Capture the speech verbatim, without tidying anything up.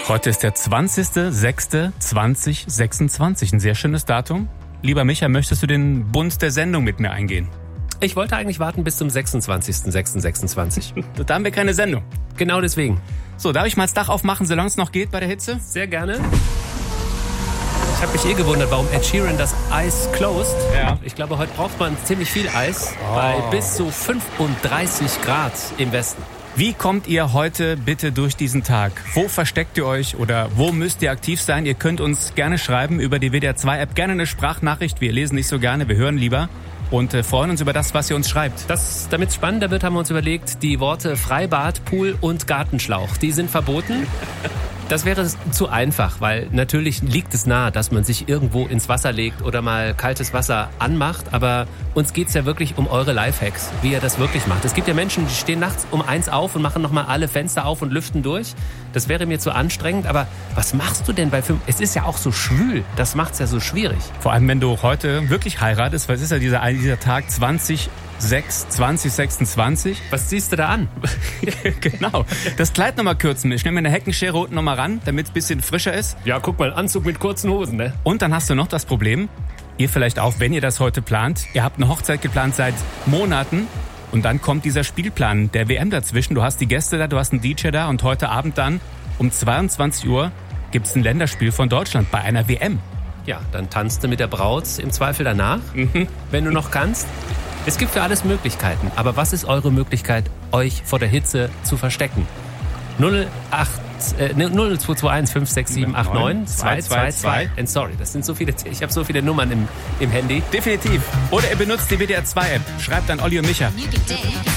Heute ist der zwanzigster sechster zweitausendsechsundzwanzig. Ein sehr schönes Datum. Lieber Micha, möchtest du den Bund der Sendung mit mir eingehen? Ich wollte eigentlich warten bis zum sechsundzwanzigster sechster sechsundzwanzig. Da haben wir keine Sendung. Genau deswegen. So, darf ich mal das Dach aufmachen, solange es noch geht bei der Hitze? Sehr gerne. Ich habe mich eh gewundert, warum Ed Sheeran das Eis closed. Ja. Ich glaube, heute braucht man ziemlich viel Eis. Oh. Bei bis zu fünfunddreißig Grad im Westen. Wie kommt ihr heute bitte durch diesen Tag? Wo versteckt ihr euch oder wo müsst ihr aktiv sein? Ihr könnt uns gerne schreiben über die W D R zwei App. Gerne eine Sprachnachricht. Wir lesen nicht so gerne, wir hören lieber. Und äh, freuen uns über das, was ihr uns schreibt. Das, damit es spannender wird, haben wir uns überlegt, die Worte Freibad, Pool und Gartenschlauch, die sind verboten. Das wäre zu einfach, weil natürlich liegt es nahe, dass man sich irgendwo ins Wasser legt oder mal kaltes Wasser anmacht. Aber uns geht's ja wirklich um eure Lifehacks, wie ihr das wirklich macht. Es gibt ja Menschen, die stehen nachts um eins auf und machen nochmal alle Fenster auf und lüften durch. Das wäre mir zu anstrengend. Aber was machst du denn bei fünf? Es ist ja auch so schwül. Das macht's ja so schwierig. Vor allem, wenn du heute wirklich heiratest, weil es ist ja dieser, dieser Tag zwanzig sechs zwanzig sechsundzwanzig. Was ziehst du da an? Genau. Das Kleid nochmal kürzen. Ich nehme mir eine Heckenschere unten nochmal ran, damit es ein bisschen frischer ist. Ja, guck mal, Anzug mit kurzen Hosen, ne? Und dann hast du noch das Problem, ihr vielleicht auch, wenn ihr das heute plant, ihr habt eine Hochzeit geplant seit Monaten und dann kommt dieser Spielplan der W M dazwischen. Du hast die Gäste da, du hast einen D J da und heute Abend dann um zweiundzwanzig Uhr gibt's ein Länderspiel von Deutschland bei einer W M. Ja, dann tanzt du mit der Braut im Zweifel danach, Mhm. wenn du noch kannst. Es gibt für alles Möglichkeiten, aber was ist eure Möglichkeit, euch vor der Hitze zu verstecken? null acht äh, null zwei zwei eins fünf sechs sieben acht neun zwei zwei zwei. And sorry, das sind so viele, ich habe so viele Nummern im, im Handy. Definitiv. Oder ihr benutzt die W D R zwei App. Schreibt an Olli und Micha. You can dance.